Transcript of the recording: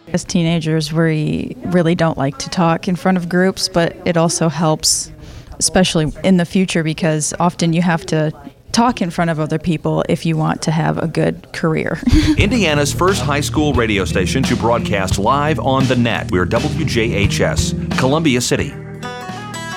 As teenagers, we really don't like to talk in front of groups, but it also helps, especially in the future, because often you have to talk in front of other people if you want to have a good career. Indiana's first high school radio station to broadcast live on the net. We're WJHS, Columbia City.